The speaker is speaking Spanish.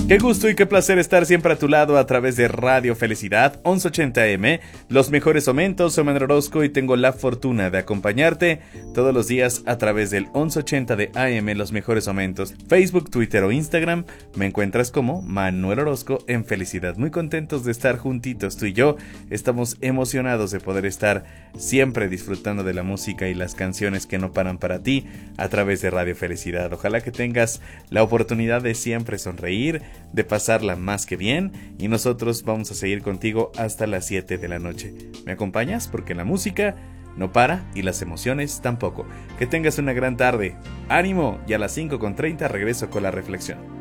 Qué gusto y qué placer estar siempre a tu lado a través de Radio Felicidad 1180M, los mejores momentos. Soy Manuel Orozco y tengo la fortuna de acompañarte todos los días a través del 1180 de AM, los mejores momentos. Facebook, Twitter o Instagram, me encuentras como Manuel Orozco en Felicidad. Muy contentos de estar juntitos tú y yo. Estamos emocionados de poder estar siempre disfrutando de la música y las canciones que no paran para ti a través de Radio Felicidad. Ojalá que tengas la oportunidad de siempre sonreír, de pasarla más que bien, y nosotros vamos a seguir contigo hasta las 7 de la noche. ¿Me acompañas? Porque la música no para y las emociones tampoco. Que tengas una gran tarde. ¡Ánimo! Y a las 5:30 regreso con la reflexión.